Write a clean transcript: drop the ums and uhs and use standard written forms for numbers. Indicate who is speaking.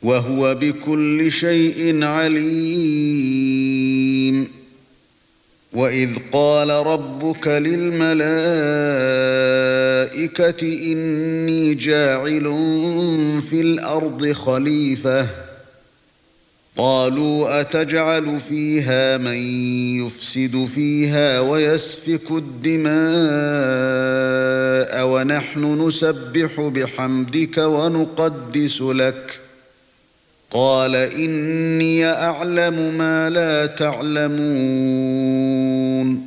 Speaker 1: وهو بكل شيء عليم. وإذ قال ربك للملائكة إني جاعل في الأرض خليفة قالوا أتجعل فيها من يفسد فيها ويسفك الدماء ونحن نسبح بحمدك ونقدس لك قال إني أعلم ما لا تعلمون